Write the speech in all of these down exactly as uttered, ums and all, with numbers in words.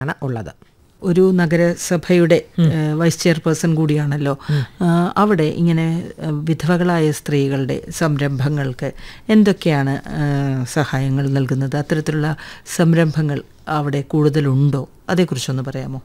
ആണ് ഉള്ളത്. ഒരു നഗരസഭയുടെ വൈസ് ചെയർപേഴ്സൺ കൂടിയാണല്ലോ. അവിടെ ഇങ്ങനെ വിധവകളായ സ്ത്രീകളുടെ സംരംഭങ്ങൾക്ക് എന്തൊക്കെയാണ് സഹായങ്ങൾ നൽകുന്നത്? അത്തരത്തിലുള്ള സംരംഭങ്ങൾ അവിടെ കൂടുതലുണ്ടോ? അതേക്കുറിച്ചൊന്ന് പറയാമോ?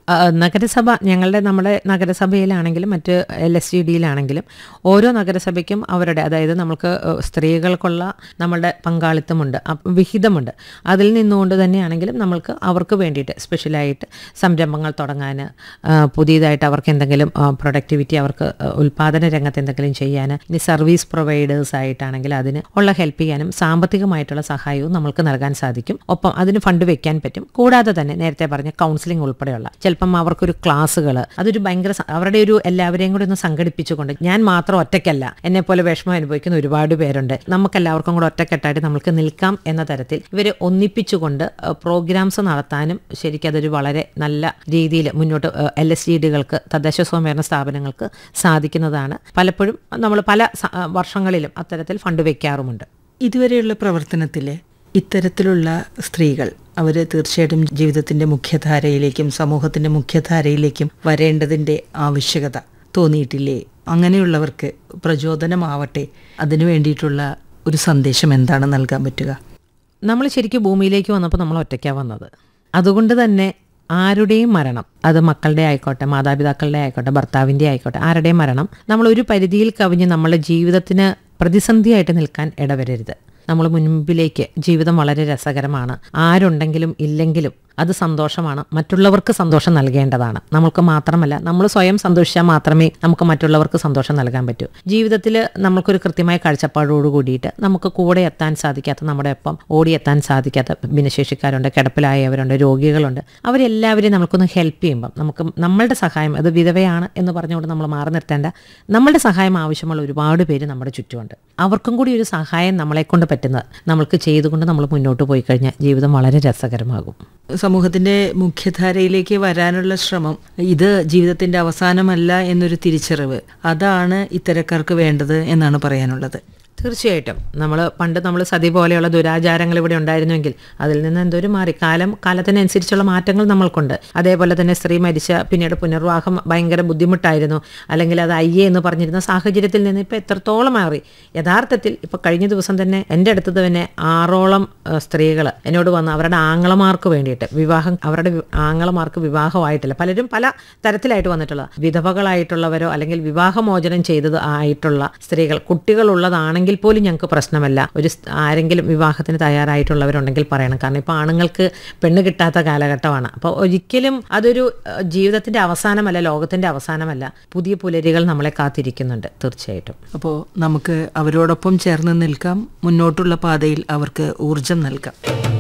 നഗരസഭ ഞങ്ങളുടെ നമ്മുടെ നഗരസഭയിലാണെങ്കിലും മറ്റ് എൽ എസ് ജി ഡിയിലാണെങ്കിലും ഓരോ നഗരസഭയ്ക്കും അവരുടെ, അതായത് നമുക്ക് സ്ത്രീകൾക്കുള്ള നമ്മളുടെ പങ്കാളിത്തമുണ്ട്, വിഹിതമുണ്ട്. അതിൽ നിന്നുകൊണ്ട് തന്നെയാണെങ്കിലും നമ്മൾക്ക് അവർക്ക് വേണ്ടിയിട്ട് സ്പെഷ്യലായിട്ട് സംരംഭങ്ങൾ തുടങ്ങാൻ, പുതിയതായിട്ട് അവർക്ക് എന്തെങ്കിലും പ്രൊഡക്ടിവിറ്റി, അവർക്ക് ഉൽപ്പാദന രംഗത്ത് എന്തെങ്കിലും ചെയ്യാൻ, ഇനി സർവീസ് പ്രൊവൈഡേഴ്സ് ആയിട്ടാണെങ്കിൽ അതിന് ഉള്ള ഹെൽപ്പ് ചെയ്യാനും സാമ്പത്തികമായിട്ടുള്ള സഹായവും നമ്മൾക്ക് നൽകാൻ സാധിക്കും. ഒപ്പം അതിന് ഫണ്ട് വെക്കാൻ പറ്റും. കൂടാതെ തന്നെ നേരത്തെ പറഞ്ഞ കൗൺസിലിംഗ് ഉൾപ്പെടെയുള്ള ചിലപ്പം അവർക്കൊരു ക്ലാസ്സുകൾ, അതൊരു ഭയങ്കര അവരുടെ ഒരു എല്ലാവരെയും കൂടി ഒന്ന് സംഘടിപ്പിച്ചുകൊണ്ട്, ഞാൻ മാത്രം ഒറ്റയ്ക്കല്ല, എന്നെ പോലെ വിഷമം അനുഭവിക്കുന്ന ഒരുപാട് പേരുണ്ട്, നമുക്കെല്ലാവർക്കും കൂടെ ഒറ്റക്കെട്ടായിട്ട് നമുക്ക് നിൽക്കാം എന്ന തരത്തിൽ ഇവരെ ഒന്നിപ്പിച്ചുകൊണ്ട് പ്രോഗ്രാംസ് നടത്താനും ശരിക്കും അതൊരു വളരെ നല്ല രീതിയിൽ മുന്നോട്ട് എൽ എസ് ജി ഡികൾക്ക്, തദ്ദേശ സ്വയംഭരണ സ്ഥാപനങ്ങൾക്ക് സാധിക്കുന്നതാണ്. പലപ്പോഴും നമ്മൾ പല വർഷങ്ങളിലും അത്തരത്തിൽ ഫണ്ട് വയ്ക്കാറുമുണ്ട്. ഇതുവരെയുള്ള പ്രവർത്തനത്തിൽ ഇത്തരത്തിലുള്ള സ്ത്രീകൾ അവർ തീർച്ചയായിട്ടും ജീവിതത്തിൻ്റെ മുഖ്യധാരയിലേക്കും സമൂഹത്തിൻ്റെ മുഖ്യധാരയിലേക്കും വരേണ്ടതിൻ്റെ ആവശ്യകത തോന്നിയിട്ടില്ലേ? അങ്ങനെയുള്ളവർക്ക് പ്രചോദനമാവട്ടെ, അതിനു വേണ്ടിയിട്ടുള്ള ഒരു സന്ദേശം എന്താണ് നൽകാൻ പറ്റുക? നമ്മൾ ശരിക്കും ഭൂമിയിലേക്ക് വന്നപ്പോൾ നമ്മൾ ഒറ്റയ്ക്കാണ് വന്നത്. അതുകൊണ്ട് തന്നെ ആരുടെയും മരണം, അത് മക്കളുടെ ആയിക്കോട്ടെ, മാതാപിതാക്കളുടെ ആയിക്കോട്ടെ, ഭർത്താവിൻ്റെ ആയിക്കോട്ടെ, ആരുടെയും മരണം നമ്മൾ ഒരു പരിധിയിൽ കവിഞ്ഞ് നമ്മളുടെ ജീവിതത്തിന് പ്രതിസന്ധിയായിട്ട് നിൽക്കാൻ ഇടവരരുത്. നമ്മൾ മുൻപിലേക്ക്, ജീവിതം വളരെ രസകരമാണ്, ആരുണ്ടെങ്കിലും ഇല്ലെങ്കിലും അത് സന്തോഷമാണ്, മറ്റുള്ളവർക്ക് സന്തോഷം നൽകേണ്ടതാണ്. നമുക്ക് മാത്രമല്ല, നമ്മൾ സ്വയം സന്തോഷിച്ചാൽ മാത്രമേ നമുക്ക് മറ്റുള്ളവർക്ക് സന്തോഷം നൽകാൻ പറ്റൂ. ജീവിതത്തിൽ നമ്മൾക്കൊരു കൃത്യമായ കാഴ്ചപ്പാടോട് കൂടിയിട്ട് നമുക്ക് കൂടെ എത്താൻ സാധിക്കാത്ത, നമ്മുടെ ഒപ്പം ഓടിയെത്താൻ സാധിക്കാത്ത ഭിന്നശേഷിക്കാരുണ്ട്, കിടപ്പിലായവരുണ്ട്, രോഗികളുണ്ട്. അവരെല്ലാവരെയും നമുക്കൊന്ന് ഹെൽപ്പ് ചെയ്യുമ്പം നമുക്ക് നമ്മളുടെ സഹായം, അത് വിധവയാണ് എന്ന് പറഞ്ഞുകൊണ്ട് നമ്മൾ മാറി നിർത്തേണ്ട, നമ്മളുടെ സഹായം ആവശ്യമുള്ള ഒരുപാട് പേര് നമ്മുടെ ചുറ്റുമുണ്ട്. അവർക്കും കൂടി ഒരു സഹായം നമ്മളെക്കൊണ്ട് പറ്റുന്നത് നമ്മൾക്ക് ചെയ്തുകൊണ്ട് നമ്മൾ മുന്നോട്ട് പോയി കഴിഞ്ഞാൽ ജീവിതം വളരെ രസകരമാകും. സമൂഹത്തിൻ്റെ മുഖ്യധാരയിലേക്ക് വരാനുള്ള ശ്രമം, ഇത് ജീവിതത്തിൻ്റെ അവസാനമല്ല എന്നൊരു തിരിച്ചറിവ്, അതാണ് ഇത്തരക്കാർക്ക് വേണ്ടത് എന്നാണ് പറയാനുള്ളത്. തീർച്ചയായിട്ടും നമ്മൾ പണ്ട് നമ്മൾ സതി പോലെയുള്ള ദുരാചാരങ്ങൾ ഇവിടെ ഉണ്ടായിരുന്നുവെങ്കിൽ അതിൽ നിന്ന് എന്തൊരു മാറി, കാലം കാലത്തിനനുസരിച്ചുള്ള മാറ്റങ്ങൾ നമ്മൾക്കുണ്ട്. അതേപോലെ തന്നെ സ്ത്രീ മരിച്ച പിന്നീട് പുനർവിവാഹം ഭയങ്കര ബുദ്ധിമുട്ടായിരുന്നു, അല്ലെങ്കിൽ അത് അയ്യേ എന്ന് പറഞ്ഞിരുന്ന സാഹചര്യത്തിൽ നിന്ന് ഇപ്പോൾ എത്രത്തോളം മാറി. യഥാർത്ഥത്തിൽ ഇപ്പോൾ കഴിഞ്ഞ ദിവസം തന്നെ എൻ്റെ അടുത്ത് തന്നെ ആറോളം സ്ത്രീകൾ എന്നോട് വന്ന് അവരുടെ ആങ്ങളമാർക്ക് വേണ്ടിയിട്ട് വിവാഹം, അവരുടെ ആങ്ങളമാർക്ക് വിവാഹമായിട്ടില്ല, പലരും പല തരത്തിലായിട്ട് വന്നിട്ടുള്ള വിധവകളായിട്ടുള്ളവരോ അല്ലെങ്കിൽ വിവാഹമോചനം ചെയ്തത് ആയിട്ടുള്ള സ്ത്രീകൾ, കുട്ടികളുള്ളതാണെങ്കിൽ പോലും ഞങ്ങൾക്ക് പ്രശ്നമല്ല, ഒരു ആരെങ്കിലും വിവാഹത്തിന് തയ്യാറായിട്ടുള്ളവരുണ്ടെങ്കിൽ പറയണം. കാരണം ഇപ്പോൾ ആണുങ്ങൾക്ക് പെണ്ണ് കിട്ടാത്ത കാലഘട്ടമാണ്. അപ്പോൾ ഒരിക്കലും അതൊരു ജീവിതത്തിൻ്റെ അവസാനമല്ല, ലോകത്തിൻ്റെ അവസാനമല്ല. പുതിയ പുലരികൾ നമ്മളെ കാത്തിരിക്കുന്നുണ്ട് തീർച്ചയായിട്ടും. അപ്പോൾ നമുക്ക് അവരോടൊപ്പം ചേർന്ന് നിൽക്കാം, മുന്നോട്ടുള്ള പാതയിൽ അവർക്ക് ഊർജം നൽകാം.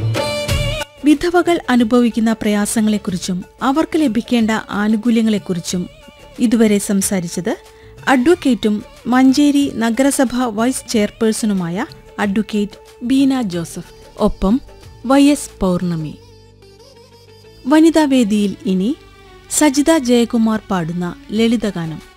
വിധവകൾ അനുഭവിക്കുന്ന പ്രയാസങ്ങളെക്കുറിച്ചും അവർക്ക് ലഭിക്കേണ്ട ആനുകൂല്യങ്ങളെക്കുറിച്ചും ഇതുവരെ സംസാരിച്ചത് അഡ്വക്കേറ്റും മഞ്ചേരി നഗരസഭ വൈസ് ചെയർപേഴ്സണുമായ അഡ്വക്കേറ്റ് ബീന ജോസഫ്, ഒപ്പം വൈ എസ് പൗർണമി. വനിതാവേദിയിൽ ഇനി സജിത ജയകുമാർ പാടുന്ന ലളിതഗാനം.